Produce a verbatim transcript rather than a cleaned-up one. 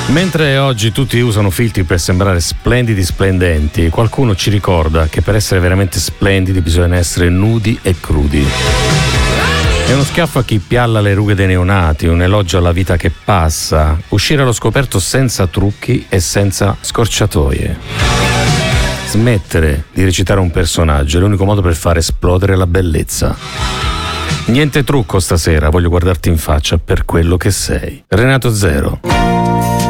Mentre oggi tutti usano filtri per sembrare splendidi splendenti, qualcuno ci ricorda che per essere veramente splendidi bisogna essere nudi e crudi. È uno schiaffo a chi pialla le rughe dei neonati, un elogio alla vita che passa, uscire allo scoperto senza trucchi e senza scorciatoie. Smettere di recitare un personaggio è l'unico modo per far esplodere la bellezza. Niente trucco stasera, voglio guardarti in faccia per quello che sei. Renato Zero.